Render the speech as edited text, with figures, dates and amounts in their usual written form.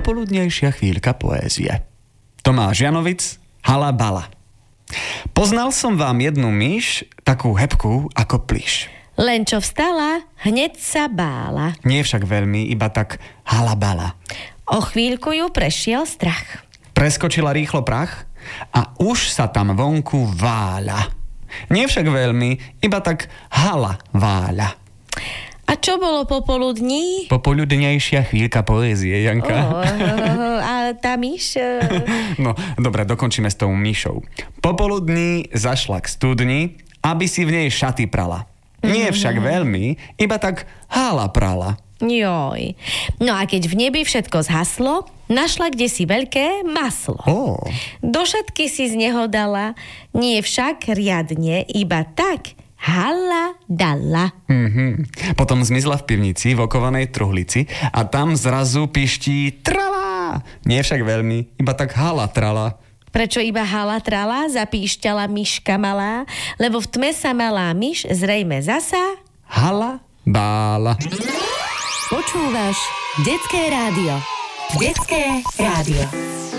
popoludnejšia chvíľka poézie. Tomáš Janovic, Hala bala. Poznal som vám jednu myš, takú hebkú ako plyš. Len čo vstala, hneď sa bála. Nie však veľmi, iba tak hala bala. O chvíľku ju prešiel strach. Preskočila rýchlo prach a už sa tam vonku váľa. Nie však veľmi, iba tak hala váľa. A čo bolo popoludní? Popoludnejšia chvíľka poézie, Janka. A tá myš? No, dobre, dokončíme s tou myšou. Popoludní zašla k studni, aby si v nej šaty prala. Nie však veľmi, iba tak hala prala. Joj. No a keď v nebi všetko zhaslo, našla kdesi veľké maslo. Do šatky si z neho dala, nie však riadne, iba tak hala dala. Potom zmizla v pivnici v okovanej truhlici a tam zrazu piští trala. Nie však veľmi, iba tak hala trala. Prečo iba hala trala, zapíšťala myška malá, lebo v tme sa malá myš zrejme zasa hala bála. Počúvaš Detské rádio. Detské rádio.